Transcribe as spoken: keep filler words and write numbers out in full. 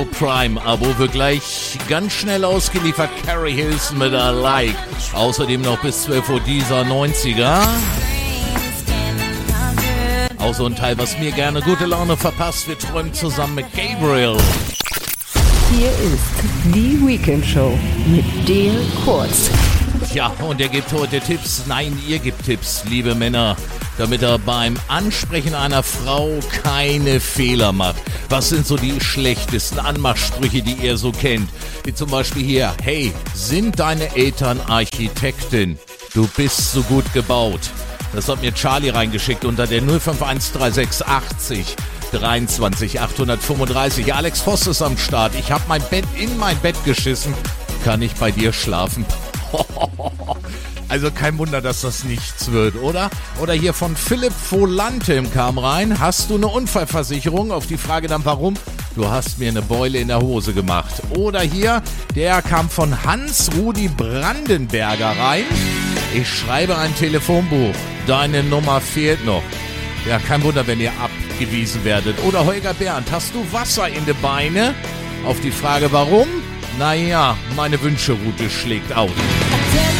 Prime-Abo wird gleich ganz schnell ausgeliefert. Carrie Hilson mit I Like. Außerdem noch bis zwölf Uhr dieser neunziger. Auch so ein Teil, was mir gerne gute Laune verpasst. Wir träumen zusammen mit Gabriel. Hier ist die Weekend Show mit dir Kurz. Ja, und er gibt heute Tipps. Nein, ihr gebt Tipps, liebe Männer, damit er beim Ansprechen einer Frau keine Fehler macht. Was sind so die schlechtesten Anmachsprüche, die ihr so kennt? Wie zum Beispiel hier: Hey, sind deine Eltern Architektin? Du bist so gut gebaut. Das hat mir Charlie reingeschickt unter der null fünf eins drei sechs achtzig dreiundzwanzig achthundertfünfunddreißig. Alex Voss ist am Start. Ich habe mein Bett in mein Bett geschissen. Kann ich bei dir schlafen? Also kein Wunder, dass das nichts wird, oder? Oder hier von Philipp Volantem kam rein. Hast du eine Unfallversicherung? Auf die Frage dann warum? Du hast mir eine Beule in der Hose gemacht. Oder hier, der kam von Hans-Rudi Brandenberger rein. Ich schreibe ein Telefonbuch. Deine Nummer fehlt noch. Ja, kein Wunder, wenn ihr abgewiesen werdet. Oder Holger Bernd, hast du Wasser in die Beine? Auf die Frage warum? Naja, meine Wünscheroute schlägt aus.